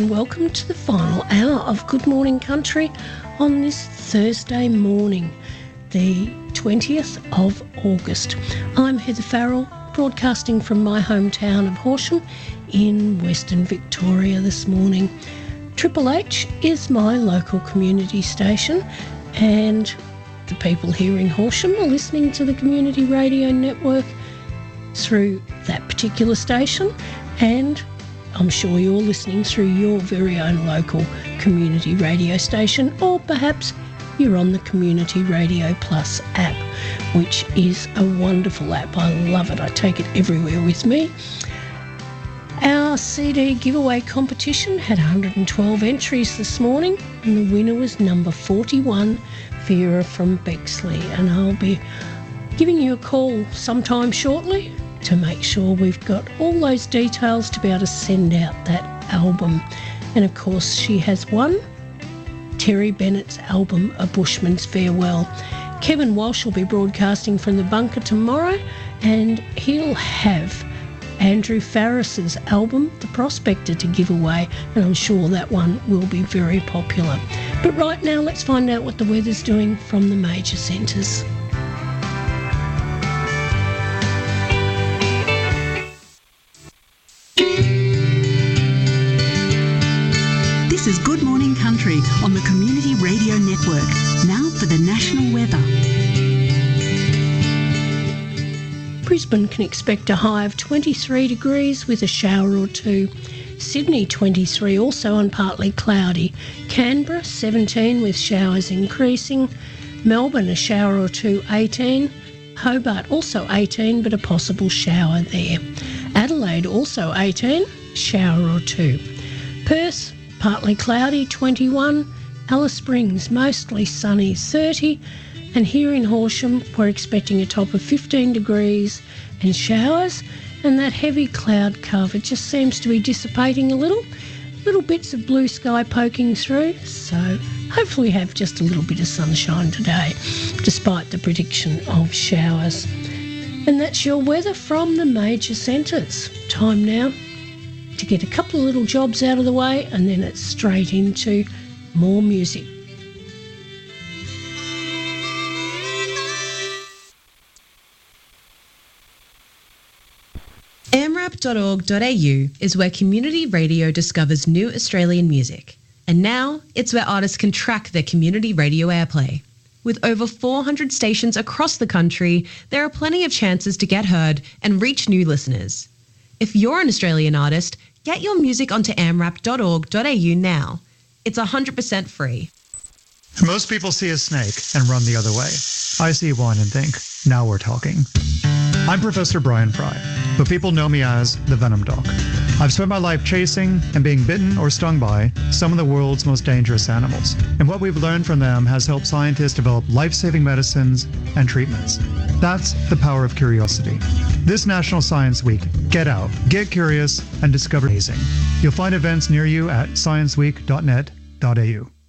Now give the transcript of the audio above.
welcome to the final hour of Good Morning Country on this Thursday morning, the 20th of August. I'm Heather Farrell, broadcasting from my hometown of Horsham in Western Victoria this morning. Triple H is my local community station, and the people here in Horsham are listening to the Community Radio Network through that particular station, and I'm sure you're listening through your very own local community radio station, or perhaps you're on the Community Radio Plus app, which is a wonderful app. I love it. I take it everywhere with me. Our CD giveaway competition had 112 entries this morning, and the winner was number 41, Vera from Bexley. And I'll be giving you a call sometime shortly to make sure we've got all those details to be able to send out that album. And of course, she has won Terry Bennett's album, A Bushman's Farewell. Kevin Walsh will be broadcasting from the bunker tomorrow, and he'll have Andrew Farris's album, The Prospector, to give away, and I'm sure that one will be very popular. But right now, let's find out what the weather's doing from the major centres. This is Good Morning Country on the Community Radio Network. Now for the national weather. Brisbane can expect a high of 23 degrees with a shower or two. Sydney 23, also on partly cloudy. Canberra 17 with showers increasing. Melbourne a shower or two 18. Hobart also 18 but a possible shower there. Adelaide also 18, shower or two. Perth partly cloudy 21. Alice Springs mostly sunny 30. And here in Horsham, we're expecting a top of 15 degrees and showers, and that heavy cloud cover just seems to be dissipating a little bits of blue sky poking through, so hopefully we have just a little bit of sunshine today, despite the prediction of showers. And that's your weather from the major centres. Time now to get a couple of little jobs out of the way, and then it's straight into more music. amrap.org.au is where community radio discovers new Australian music. And now it's where artists can track their community radio airplay. With over 400 stations across the country, there are plenty of chances to get heard and reach new listeners. If you're an Australian artist, get your music onto amrap.org.au now. It's 100% free. Most people see a snake and run the other way. I see one and think, now we're talking. I'm Professor Brian Fry, but people know me as the Venom Doc. I've spent my life chasing and being bitten or stung by some of the world's most dangerous animals. And what we've learned from them has helped scientists develop life-saving medicines and treatments. That's the power of curiosity. This National Science Week, get out, get curious, and discover amazing. You'll find events near you at scienceweek.net.au.